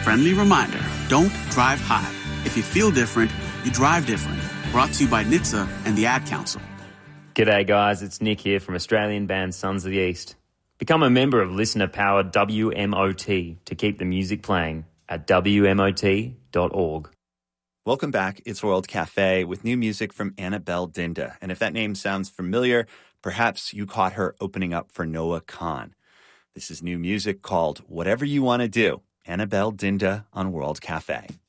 Friendly reminder, don't drive high. If you feel different, you drive different. Brought to you by NHTSA and the Ad Council. G'day guys, it's Nick here from Australian band Sons of the East. Become a member of listener-powered WMOT to keep the music playing at WMOT.org. Welcome back. It's World Cafe with new music from Annabelle Dinda. And if that name sounds familiar, perhaps you caught her opening up for Noah Kahan. This is new music called Whatever You Want to Do. Annabelle Dinda on World Cafe.